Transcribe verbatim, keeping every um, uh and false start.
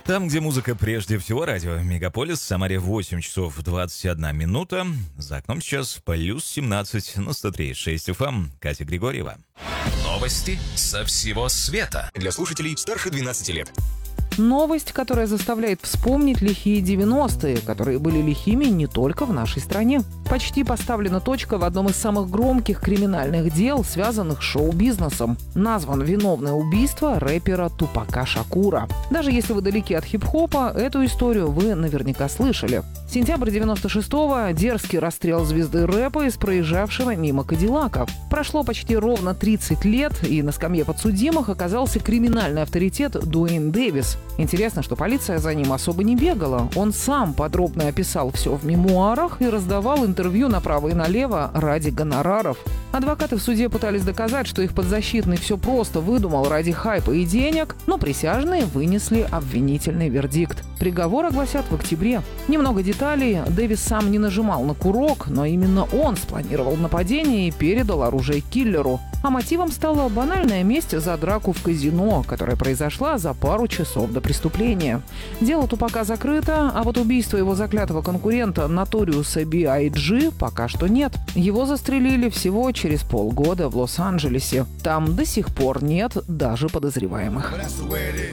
Там, где музыка прежде всего, радио Мегаполис, в Самаре восемь часов двадцать одна минута. За окном сейчас плюс семнадцать на сто три и шесть эф эм. Катя Григорьева. Новости со всего света. Для слушателей старше двенадцати лет. Новость, которая заставляет вспомнить лихие девяностые, которые были лихими не только в нашей стране. Почти поставлена точка в одном из самых громких криминальных дел, связанных с шоу-бизнесом. Назван виновное убийство рэпера Тупака Шакура. Даже если вы далеки от хип-хопа, эту историю вы наверняка слышали. Сентябрь девяносто шестого – дерзкий расстрел звезды рэпа из проезжавшего мимо Кадиллака. Прошло почти ровно тридцать лет, и на скамье подсудимых оказался криминальный авторитет Дуэйн Дэвис. Интересно, что полиция за ним особо не бегала. Он сам подробно описал все в мемуарах и раздавал интервью направо и налево ради гонораров. Адвокаты в суде пытались доказать, что их подзащитный все просто выдумал ради хайпа и денег, но присяжные вынесли обвинительный вердикт. Приговор огласят в октябре. Немного деталей. Дэвис сам не нажимал на курок, но именно он спланировал нападение и передал оружие киллеру. А мотивом стала банальная месть за драку в казино, которая произошла за пару часов до преступления. Дело Тупака закрыто, а вот убийство его заклятого конкурента Ноториуса би ай джи пока что нет. Его застрелили всего через полгода в Лос-Анджелесе. Там до сих пор нет даже подозреваемых.